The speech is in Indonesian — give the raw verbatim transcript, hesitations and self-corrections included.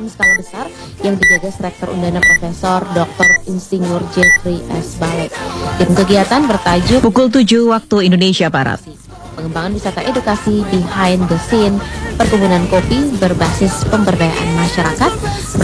alam skala besar yang digagas Rektor Undana Profesor Doktor Insinyur Jeffrey S. Balek. Dan kegiatan bertajuk pukul tujuh waktu Indonesia Barat. Pengembangan wisata edukasi behind the scene perkebunan kopi berbasis pemberdayaan masyarakat